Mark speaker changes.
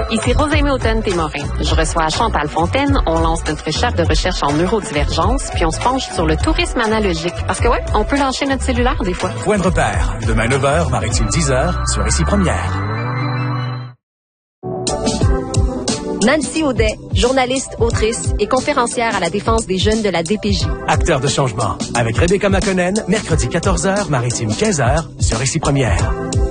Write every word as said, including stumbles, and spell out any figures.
Speaker 1: Ici Rosalie Houghton-Témorin. Je reçois Chantal Fontaine. On lance notre chef de recherche en neurodivergence, puis on se penche sur le tourisme analogique. Parce que ouais, on peut lâcher notre cellulaire des fois.
Speaker 2: Point de repère. Demain neuf heures, Maritime dix heures, sur Ici Première.
Speaker 3: Nancy Audet, journaliste, autrice et conférencière à la défense des jeunes de la D P J.
Speaker 2: Acteur de changement. Avec Rebecca McConnell, mercredi quatorze heures, Maritime quinze heures, sur Ici Première.